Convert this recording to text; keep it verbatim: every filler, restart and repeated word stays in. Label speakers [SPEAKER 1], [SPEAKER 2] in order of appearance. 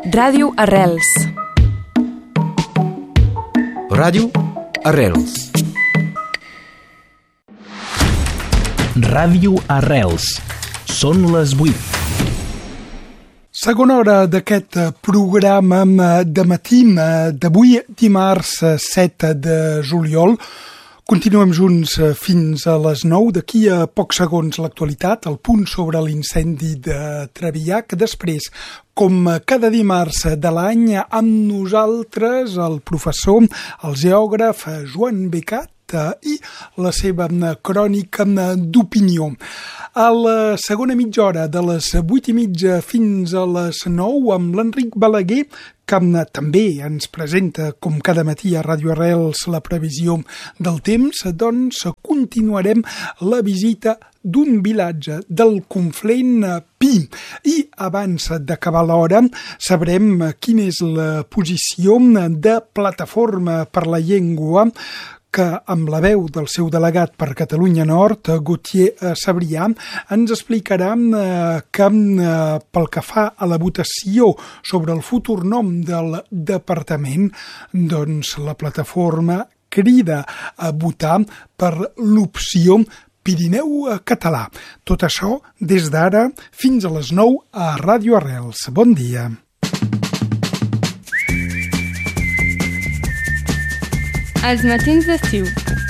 [SPEAKER 1] Ràdio Arrels.
[SPEAKER 2] Ràdio Arrels.
[SPEAKER 3] Ràdio Arrels. Són les vuit.
[SPEAKER 4] Segona hora d'aquest programa de matí d'avui, dimarts set de juliol. Continuem junts fins a les nou. D'aquí a pocs segons l'actualitat, el punt sobre l'incendi de Trevià, que després, com cada dimarts de l'any, amb nosaltres el professor, el geògraf Joan Becat, i la seva crònica d'opinió. A la segona mitja hora, de les vuit i mitja fins a les nou, amb l'Enric Balaguer, que també ens presenta, com cada matí a Ràdio Arrels, la previsió del temps, doncs continuarem la visita d'un vilatge del Conflent Pi. I abans d'acabar l'hora sabrem quina és la posició de Plataforma per la Llengua, que amb la veu del seu delegat per Catalunya Nord, Gautier Sabrià, ens explicarà que pel que fa a la votació sobre el futur nom del departament, doncs la plataforma crida a votar per l'opció Pirineu català. Tot això des d'ara fins a les nou a Ràdio Arrels. Bon dia.
[SPEAKER 1] Els matins d'estiu.